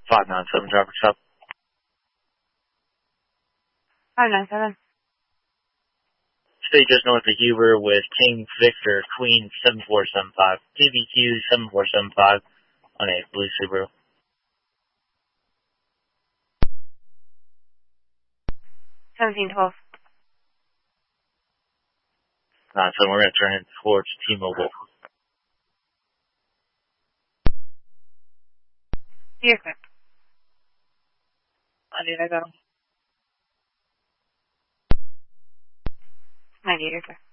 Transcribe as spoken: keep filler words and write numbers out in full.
five nine seven driver stop. five nine seven. Stay just north of Huber with King Victor Queen seven four seven five. T V Q seven four seven five on a blue Subaru. seventeen twelve. Uh, so we're going to turn it towards T-Mobile. You're clear. I need to go. I need to go.